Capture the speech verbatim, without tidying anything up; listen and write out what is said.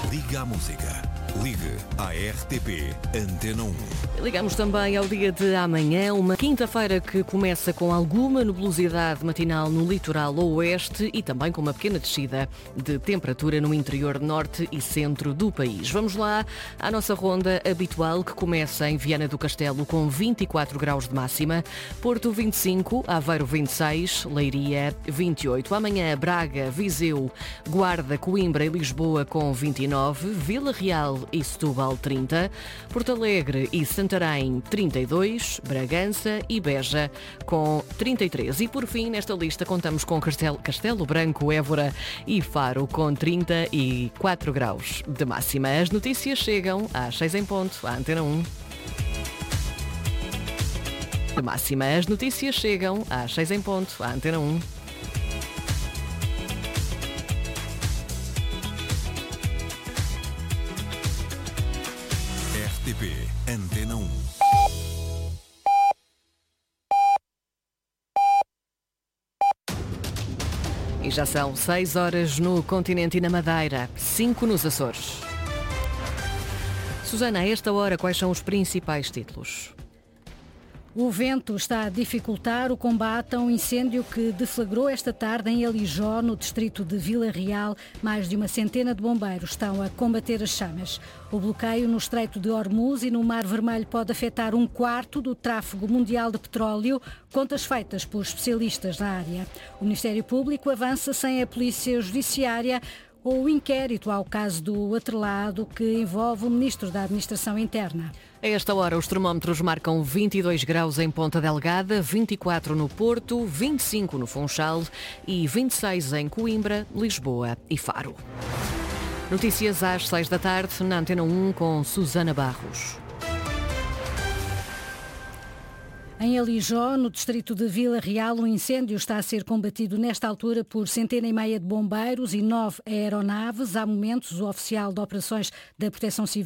Liga à música. Ligue à R T P Antena um. Ligamos também ao dia de amanhã, uma quinta-feira que começa com alguma nebulosidade matinal no litoral oeste e também com uma pequena descida de temperatura no interior norte e centro do país. Vamos lá à nossa ronda habitual, que começa em Viana do Castelo com vinte e quatro graus de máxima, Porto vinte e cinco, Aveiro vinte e seis, Leiria vinte e oito. Amanhã Braga, Viseu, Guarda, Coimbra e Lisboa com vinte e nove, Vila Real e Setúbal trinta, Porto Alegre e Santarém trinta e dois, Bragança e Beja com trinta e três. E por fim, nesta lista contamos com Castelo, Castelo Branco, Évora e Faro com trinta e quatro graus de máxima. As notícias chegam às seis em ponto, à Antena um. De máxima, as notícias chegam às seis em ponto, à Antena um. R T P Antena um. E já são seis horas no continente e na Madeira, cinco nos Açores. Susana, a esta hora, quais são os principais títulos? O vento está a dificultar o combate a um incêndio que deflagrou esta tarde em Alijó, no distrito de Vila Real. Mais de uma centena de bombeiros estão a combater as chamas. O bloqueio no Estreito de Hormuz e no Mar Vermelho pode afetar um quarto do tráfego mundial de petróleo, contas feitas por especialistas na área. O Ministério Público avança sem a Polícia Judiciária ou o inquérito ao caso do atrelado que envolve o Ministro da Administração Interna. A esta hora, os termómetros marcam vinte e dois graus em Ponta Delgada, vinte e quatro no Porto, vinte e cinco no Funchal e vinte e seis em Coimbra, Lisboa e Faro. Notícias às seis da tarde, na Antena um, com Susana Barros. Em Alijó, no distrito de Vila Real, um incêndio está a ser combatido nesta altura por centena e meia de bombeiros e nove aeronaves. Há momentos, o oficial de operações da Proteção Civil